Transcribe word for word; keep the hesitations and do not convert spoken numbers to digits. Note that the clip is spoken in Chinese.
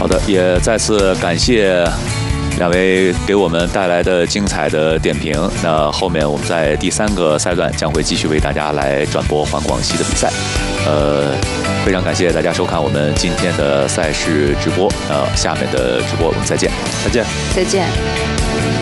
的，也再次感谢两位给我们带来的精彩的点评。那后面我们在第三个赛段将会继续为大家来转播环广西的比赛。呃，非常感谢大家收看我们今天的赛事直播。呃，下面的直播我们再见，再见， 再见。